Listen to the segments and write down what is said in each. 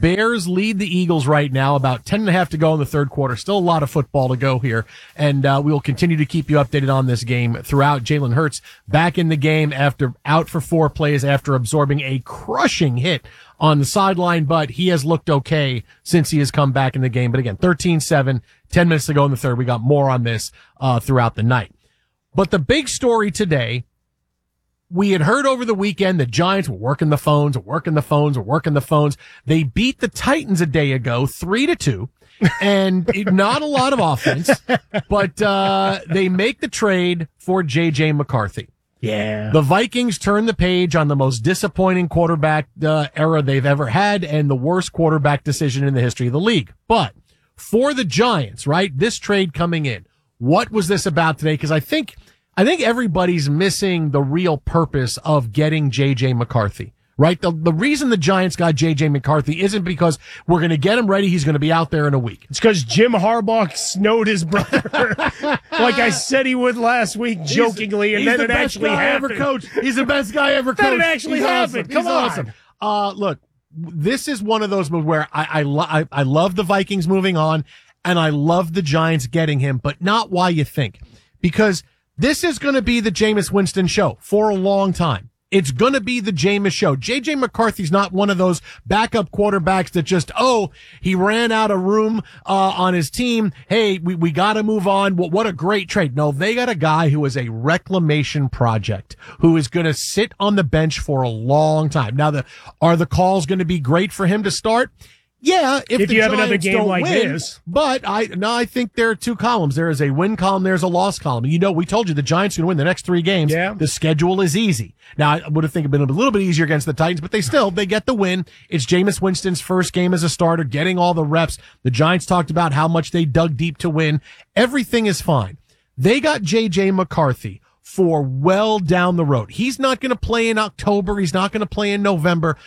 Bears lead the Eagles right now, about 10.5 to go in the third quarter. Still a lot of football to go here, and we will continue to keep you updated on this game throughout. Jalen Hurts back in the game after out for 4 plays after absorbing a crushing hit on the sideline, but he has looked okay since he has come back in the game. But again, 13-7, 10 minutes to go in the third. We got more on this throughout the night. But the big story today, we had heard over the weekend the Giants were working the phones. They beat the Titans a day ago, 3-2, and not a lot of offense, but they make the trade for J.J. McCarthy. Yeah. The Vikings turn the page on the most disappointing quarterback era they've ever had and the worst quarterback decision in the history of the league. But for the Giants, right, this trade coming in, what was this about today? Because I think everybody's missing the real purpose of getting J.J. McCarthy, right? The reason the Giants got J.J. McCarthy isn't because we're going to get him ready. He's going to be out there in a week. It's because Jim Harbaugh snowed his brother, like I said he would last week, jokingly, and then it actually happened. He's the best guy ever coached. Then it actually happened. Come on. Awesome. Look, this is one of those moves where I love the Vikings moving on, and I love the Giants getting him, but not why you think. Because this is going to be the Jameis Winston show for a long time. It's going to be the Jameis show. J.J. McCarthy's not one of those backup quarterbacks that just, he ran out of room on his team. Hey, we got to move on. What a great trade. No, they got a guy who is a reclamation project, who is going to sit on the bench for a long time. Now, are the calls going to be great for him to start? Yeah, if you have another game like this. But I think there are 2 columns. There is a win column, there's a loss column. We told you the Giants are going to win the next 3 games. Yeah. The schedule is easy. Now, I would have think it'd been a little bit easier against the Titans, but they get the win. It's Jameis Winston's first game as a starter, getting all the reps. The Giants talked about how much they dug deep to win. Everything is fine. They got J.J. McCarthy for well down the road. He's not going to play in October. He's not going to play in November.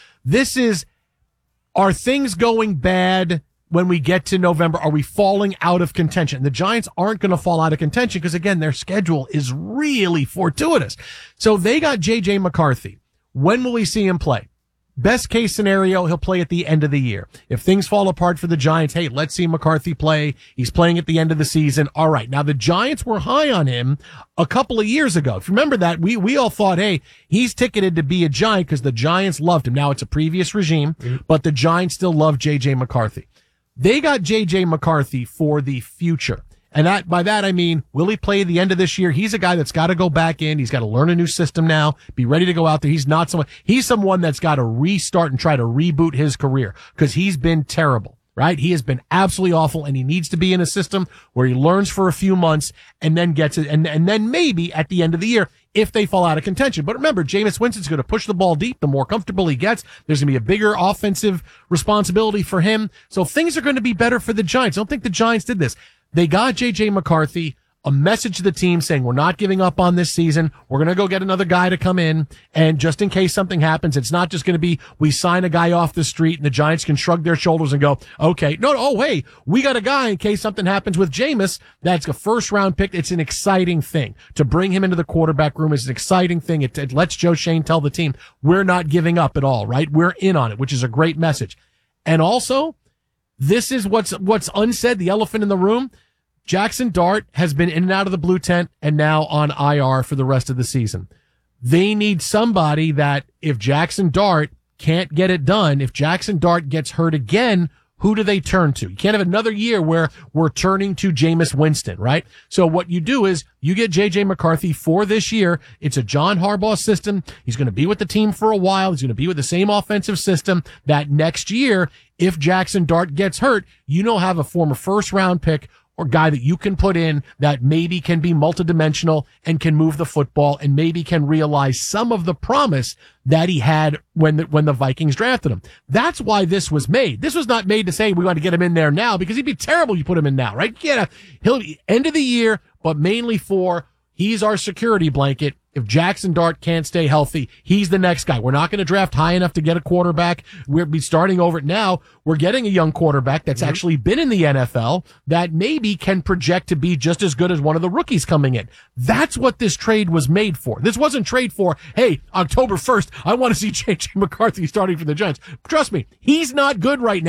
Are things going bad when we get to November? Are we falling out of contention? The Giants aren't going to fall out of contention because, again, their schedule is really fortuitous. So they got J.J. McCarthy. When will we see him play? Best case scenario, he'll play at the end of the year. If things fall apart for the Giants, hey, let's see McCarthy play. He's playing at the end of the season. All right. Now, the Giants were high on him a couple of years ago. If you remember that, we all thought, hey, he's ticketed to be a Giant because the Giants loved him. Now, it's a previous regime, but the Giants still love J.J. McCarthy. They got J.J. McCarthy for the future. And by that, I mean, will he play the end of this year? He's a guy that's got to go back in. He's got to learn a new system now, be ready to go out there. He's someone that's got to restart and try to reboot his career because he's been terrible, right? He has been absolutely awful, and he needs to be in a system where he learns for a few months and then gets it. And then maybe at the end of the year, if they fall out of contention. But remember, Jameis Winston's going to push the ball deep. The more comfortable he gets, there's going to be a bigger offensive responsibility for him. So things are going to be better for the Giants. I don't think the Giants did this. They got J.J. McCarthy, a message to the team saying, we're not giving up on this season. We're going to go get another guy to come in. And just in case something happens, it's not just going to be, we sign a guy off the street and the Giants can shrug their shoulders and go, okay, hey, we got a guy in case something happens with Jameis. That's a first round pick. It's an exciting thing to bring him into the quarterback room. It's an exciting thing. It lets Joe Shane tell the team, we're not giving up at all, right? We're in on it, which is a great message. And also, this is what's unsaid, the elephant in the room. Jackson Dart has been in and out of the blue tent and now on IR for the rest of the season. They need somebody that if Jackson Dart can't get it done, if Jackson Dart gets hurt again, who do they turn to? You can't have another year where we're turning to Jameis Winston, right? So what you do is you get J.J. McCarthy for this year. It's a John Harbaugh system. He's going to be with the team for a while. He's going to be with the same offensive system that next year, if Jackson Dart gets hurt, have a former first round pick or guy that you can put in that maybe can be multidimensional and can move the football and maybe can realize some of the promise that he had when the Vikings drafted him. That's why this was made. This was not made to say we want to get him in there now because he'd be terrible you put him in now, right? He'll be end of the year, but mainly for he's our security blanket. If Jackson Dart can't stay healthy, he's the next guy. We're not going to draft high enough to get a quarterback. We'll be starting over it now. We're getting a young quarterback that's actually been in the NFL that maybe can project to be just as good as one of the rookies coming in. That's what this trade was made for. This wasn't trade for, hey, October 1st, I want to see J.J. McCarthy starting for the Giants. Trust me, he's not good right now.